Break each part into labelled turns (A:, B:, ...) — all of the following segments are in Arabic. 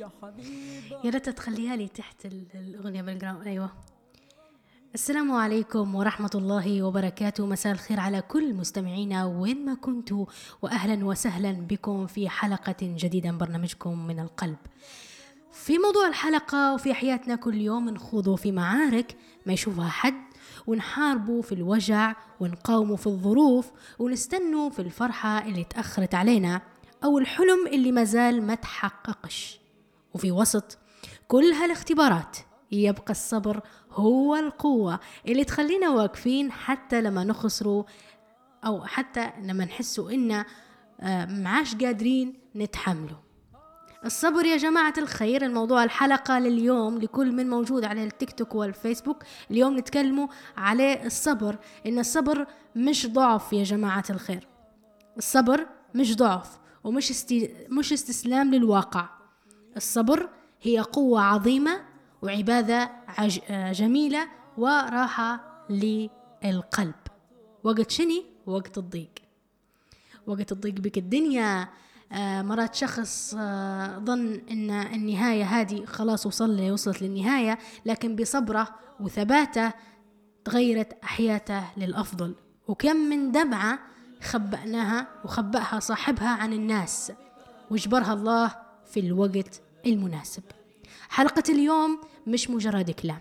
A: يا ريت تخليها لي تحت الأغنية بالجراوند. أيوة. السلام عليكم ورحمة الله وبركاته. مساء الخير على كل مستمعينا وين ما كنتوا، وأهلا وسهلا بكم في حلقة جديدة من برنامجكم من القلب. في موضوع الحلقة وفي حياتنا كل يوم نخوضوا في معارك ما يشوفها حد، ونحاربوا في الوجع، ونقاوموا في الظروف، ونستنوا في الفرحة اللي تأخرت علينا أو الحلم اللي مازال ما تحققش. وفي وسط كل هالاختبارات يبقى الصبر هو القوة اللي تخلينا واقفين حتى لما نخسروا، أو حتى لما نحسوا إن معاش قادرين نتحملوا. الصبر يا جماعة الخير الموضوع الحلقة لليوم لكل من موجود على التيك توك والفيسبوك. اليوم نتكلموا على الصبر، إن الصبر مش ضعف يا جماعة الخير. الصبر مش ضعف ومش مش استسلام للواقع. الصبر هي قوة عظيمة وعبادة جميلة وراحة للقلب. وقت شني؟ وقت الضيق. وقت الضيق بك الدنيا. مرات شخص ظن ان النهاية هذه خلاص وصلت للنهاية، لكن بصبره وثباته تغيرت حياته للأفضل. وكم من دمعة خبأناها وخبأها صاحبها عن الناس وجبرها الله في الوقت المناسب. حلقة اليوم مش مجرد كلام،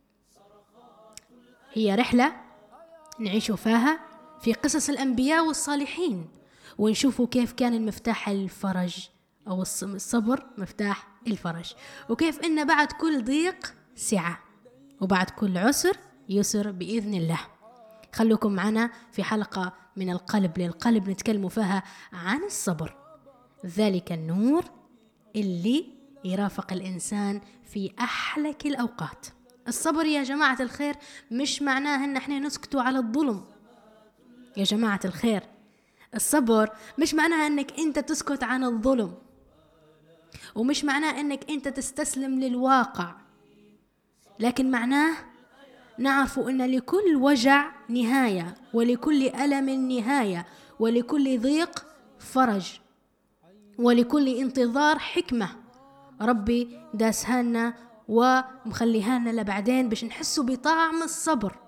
A: هي رحلة نعيش فيها في قصص الأنبياء والصالحين، ونشوفوا كيف كان المفتاح الفرج أو الصبر مفتاح الفرج، وكيف إن بعد كل ضيق سعة وبعد كل عسر يسر بإذن الله. خلوكم معنا في حلقة من القلب للقلب نتكلموا فيها عن الصبر، ذلك النور اللي يرافق الإنسان في أحلك الأوقات. الصبر يا جماعة الخير مش معناه إن احنا نسكتوا على الظلم يا جماعة الخير. الصبر مش معناه انك انت تسكت عن الظلم، ومش معناه انك انت تستسلم للواقع، لكن معناه نعرف ان لكل وجع نهاية، ولكل ألم نهاية، ولكل ضيق فرج، ولكل انتظار حكمة ربي داسهالنا ومخليهالنا لبعدين باش نحسوا بطعم الصبر.